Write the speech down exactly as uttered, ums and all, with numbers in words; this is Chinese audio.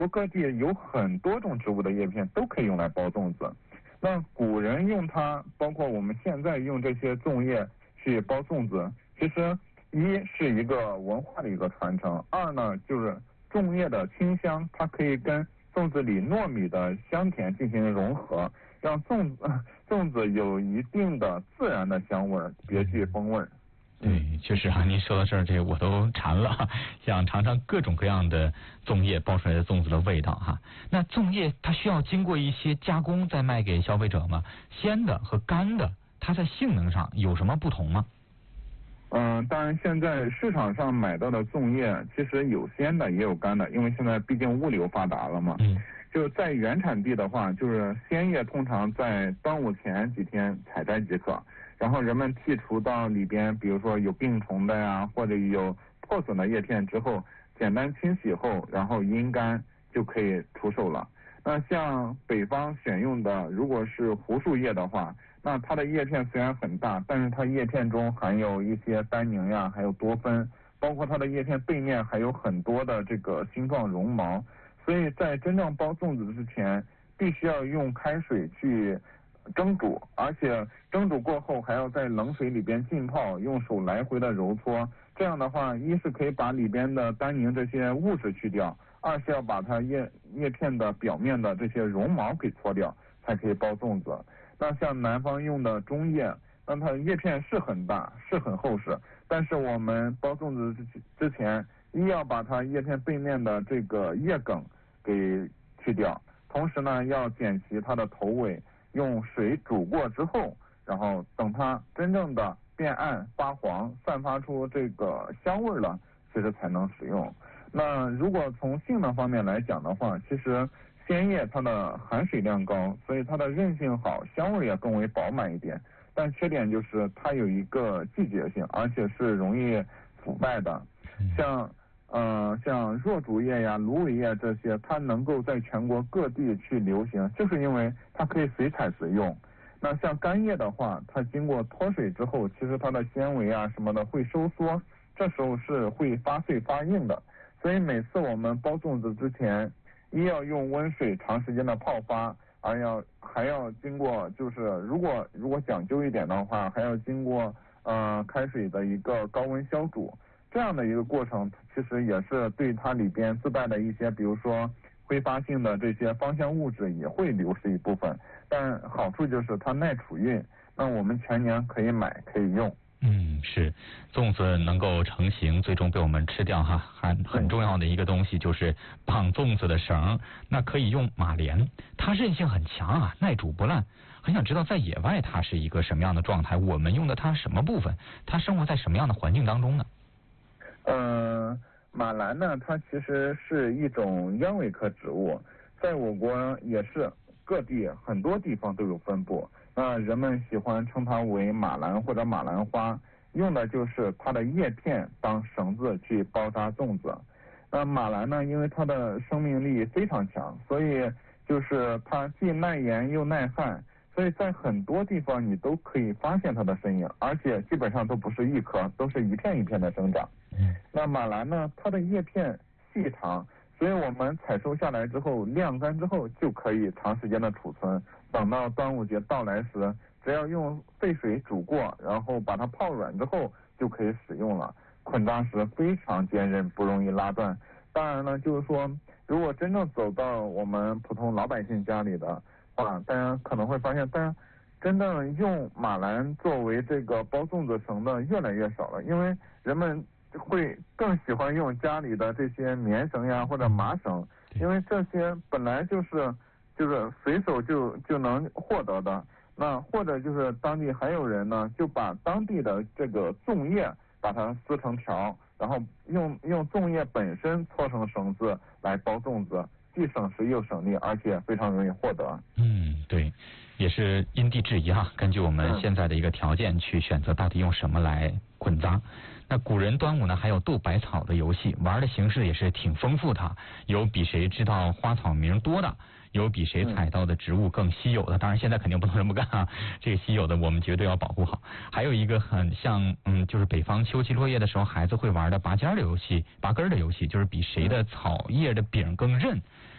国各地有很多种植物的叶片都可以用来包粽子。那古人用它，包括我们现在用这些粽叶去包粽子，其实一是一个文化的一个传承，二呢就是粽叶的清香，它可以跟粽子里糯米的香甜进行融合，让粽子粽子有一定的自然的香味，别具风味。 对，确实啊，您说到这儿，这我都馋了，想尝尝各种各样的粽叶包出来的粽子的味道哈。那粽叶它需要经过一些加工再卖给消费者吗？鲜的和干的，它在性能上有什么不同吗？ 嗯、呃，当然，现在市场上买到的粽叶其实有鲜的也有干的，因为现在毕竟物流发达了嘛。 嗯。 就在原产地的话，就是鲜叶通常在端午前几天采摘即可，然后人们剔除到里边，比如说有病虫的呀，或者有破损的叶片之后，简单清洗后，然后阴干就可以出售了。那像北方选用的，如果是胡树叶的话，那它的叶片虽然很大，但是它叶片中含有一些单宁呀，还有多酚，包括它的叶片背面还有很多的这个星状绒毛。所以在真正包粽子之前，必须要用开水去蒸煮，而且蒸煮过后还要在冷水里边浸泡，用手来回的揉搓。这样的话，一是可以把里边的单宁这些物质去掉，二是要把它叶叶片的表面的这些绒毛给搓掉，才可以包粽子。那像南方用的中叶，那它叶片是很大，是很厚实，但是我们包粽子之前，一要把它叶片背面的这个叶梗给去掉，同时呢要剪齐它的头尾，用水煮过之后，然后等它真正的变暗发黄，散发出这个香味了，其实才能使用。那如果从性能方面来讲的话，其实鲜叶它的含水量高，所以它的韧性好，香味也更为饱满一点。但缺点就是它有一个季节性，而且是容易腐败的。像呃像若竹叶呀、芦苇叶这些，它能够在全国各地去流行，就是因为它可以随采随用。那像干叶的话，它经过脱水之后，其实它的纤维啊什么的会收缩，这时候是会发脆发硬的。所以每次我们包粽子之前，一要用温水长时间的泡发，而要还要经过，就是如果如果讲究一点的话，还要经过呃开水的一个高温消煮，这样的一个过程，其实也是对它里边自带的一些，比如说挥发性的这些芳香物质也会流失一部分。但好处就是它耐储运，那我们全年可以买可以用。 嗯，是，粽子能够成型，最终被我们吃掉哈，很很重要的一个东西就是绑粽子的绳，那可以用马莲，它韧性很强啊，耐煮不烂。很想知道在野外它是一个什么样的状态，我们用的它什么部分，它生活在什么样的环境当中呢？ 呃，马兰呢，它其实是一种鸢尾科植物，在我国也是各地很多地方都有分布。那人们喜欢称它为马兰或者马兰花，用的就是它的叶片当绳子去包扎粽子。那马兰呢，因为它的生命力非常强，所以就是它既耐盐又耐旱，所以在很多地方你都可以发现它的身影，而且基本上都不是一颗，都是一片一片的生长。那马兰呢，它的叶片细长，所以我们采收下来之后晾干之后就可以长时间的储存，等到端午节到来时，只要用沸水煮过，然后把它泡软之后就可以使用了。捆扎时非常坚韧，不容易拉断。当然呢，就是说如果真正走到我们普通老百姓家里的话，大家可能会发现，大家真正用马兰作为这个包粽子绳的越来越少了，因为人们会更喜欢用家里的这些棉绳呀或者麻绳，因为这些本来就是就是随手就就能获得的。那或者就是当地还有人呢，就把当地的这个粽叶把它撕成条，然后用用粽叶本身搓成绳子来包粽子，既省时又省力，而且非常容易获得。 嗯，对，也是因地制宜哈，根据我们现在的一个条件去选择到底用什么来捆扎。那古人端午呢还有斗百草的游戏，玩的形式也是挺丰富的，有比谁知道花草名多的，有比谁采到的植物更稀有的，当然现在肯定不能这么干啊，这个稀有的我们绝对要保护好。还有一个很像嗯，就是北方秋季落叶的时候孩子会玩的拔尖的游戏，拔根的游戏，就是比谁的草叶的柄更韧。